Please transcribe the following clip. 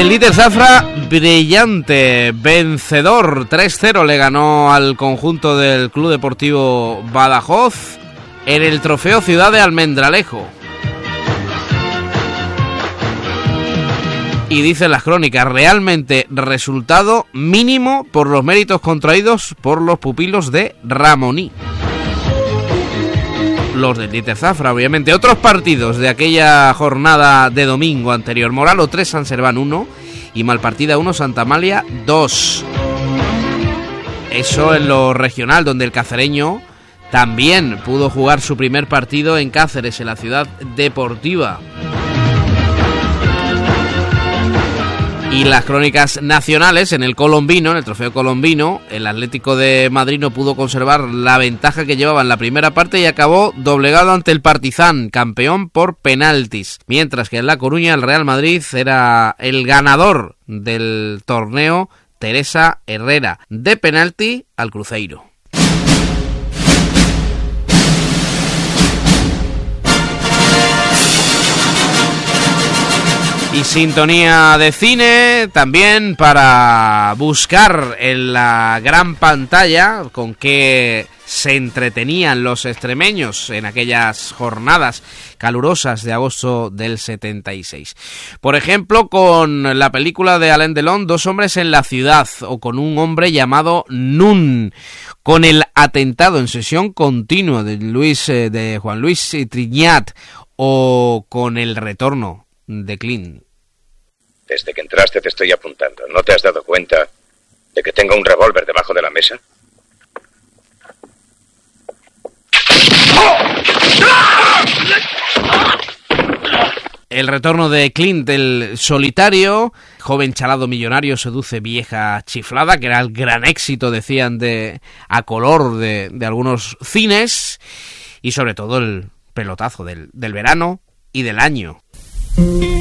el líder Zafra, brillante, vencedor, 3-0 le ganó al conjunto del Club Deportivo Badajoz en el Trofeo Ciudad de Almendralejo. Y dicen las crónicas, realmente resultado mínimo por los méritos contraídos por los pupilos de Ramoní. Los del Dieter Zafra, obviamente. Otros partidos de aquella jornada de domingo anterior: Moralo 3, San Serván 1 y Malpartida 1, Santa Amalia 2. Eso en lo regional, donde el cacereño también pudo jugar su primer partido en Cáceres, en la ciudad deportiva. Y las crónicas nacionales, en el Colombino, en el Trofeo Colombino, el Atlético de Madrid no pudo conservar la ventaja que llevaba en la primera parte y acabó doblegado ante el Partizan, campeón por penaltis. Mientras que en La Coruña el Real Madrid era el ganador del torneo, Teresa Herrera, de penalti al Cruzeiro. Y sintonía de cine también para buscar en la gran pantalla con qué se entretenían los extremeños en aquellas jornadas calurosas de agosto del 76. Por ejemplo, con la película de Alain Delon, Dos hombres en la ciudad, o con Un hombre llamado Nun, con el atentado en sesión continua de Juan Luis Triñat, o con El retorno de Clint. Desde que entraste te estoy apuntando. ¿No te has dado cuenta de que tengo un revólver debajo de la mesa? El retorno de Clint, el solitario, joven chalado millonario seduce vieja chiflada, que era el gran éxito, decían, a color de algunos cines, y sobre todo el pelotazo del verano y del año.